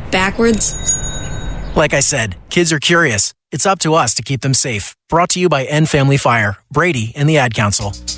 backwards? Like I said, kids are curious. It's up to us to keep them safe. Brought to you by End Family Fire, Brady, and the Ad Council.